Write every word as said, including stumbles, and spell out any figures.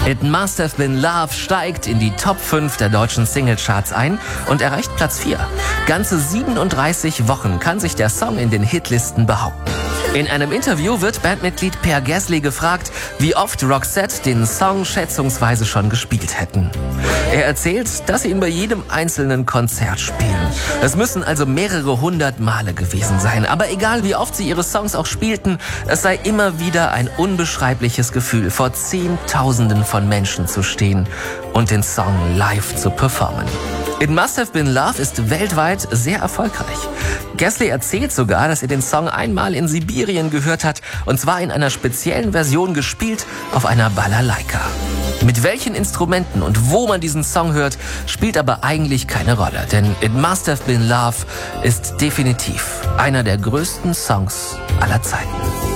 It Must Have Been Love steigt in die Top fünf der deutschen Singlecharts ein und erreicht Platz vier. Ganze siebenunddreißig Wochen kann sich der Song in den Hitlisten behaupten. In einem Interview wird Bandmitglied Per Gessle gefragt, wie oft Roxette den Song schätzungsweise schon gespielt hätten. Er erzählt, dass sie ihn bei jedem einzelnen Konzert spielen. Es müssen also mehrere hundert Male gewesen sein. Aber egal wie oft sie ihre Songs auch spielten, es sei immer wieder ein unbeschreibliches Gefühl, vor Zehntausenden von Menschen zu stehen und den Song live zu performen. It Must Have Been Love ist weltweit sehr erfolgreich. Gessle erzählt sogar, dass er den Song einmal in Sibirien gehört hat, und zwar in einer speziellen Version gespielt auf einer Balalaika. Mit welchen Instrumenten und wo man diesen Song hört, spielt aber eigentlich keine Rolle, denn It Must Have Been Love ist definitiv einer der größten Songs aller Zeiten.